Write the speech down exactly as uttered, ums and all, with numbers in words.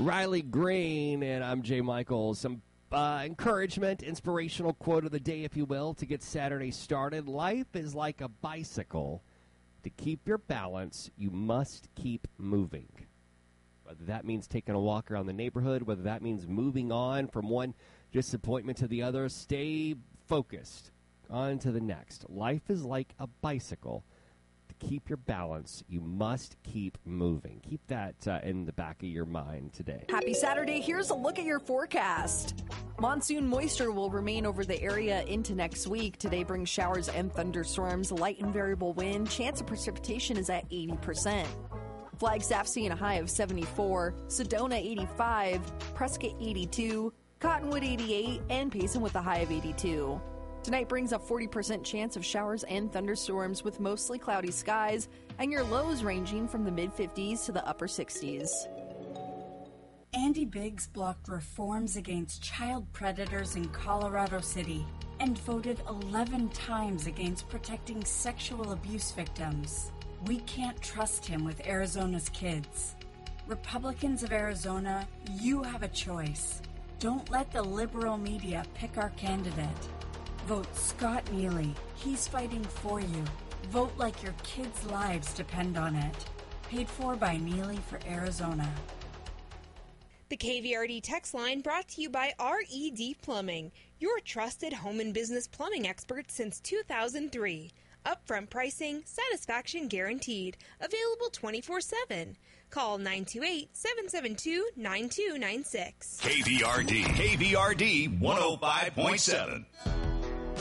Riley Green, and I'm Jay Michaels. Some uh, encouragement, inspirational quote of the day, if you will, to get Saturday started. Life is like a bicycle. To keep your balance, you must keep moving. Whether that means taking a walk around the neighborhood, whether that means moving on from one disappointment to the other, stay focused on to the next. Life is like a bicycle. To keep your balance, you must keep moving. Keep that uh, in the back of your mind today. Happy Saturday. Here's a look at your forecast. Monsoon moisture will remain over the area into next week. Today brings showers and thunderstorms, light and variable wind. Chance of precipitation is at eighty percent. Flagstaff seeing a high of seventy-four, Sedona eighty-five, Prescott eighty-two, Cottonwood eighty-eight, and Payson with a high of eighty-two. Tonight brings a forty percent chance of showers and thunderstorms with mostly cloudy skies, and your lows ranging from the mid-fifties to the upper sixties. Andy Biggs blocked reforms against child predators in Colorado City and voted eleven times against protecting sexual abuse victims. We can't trust him with Arizona's kids. Republicans of Arizona, you have a choice. Don't let the liberal media pick our candidate. Vote Scott Neely. He's fighting for you. Vote like your kids' lives depend on it. Paid for by Neely for Arizona. The K V R D text line brought to you by R E D Plumbing, your trusted home and business plumbing expert since two thousand three. Upfront pricing, satisfaction guaranteed. Available twenty-four seven. Call nine two eight, seven seven two, nine two nine six. K V R D, K V R D one oh five point seven.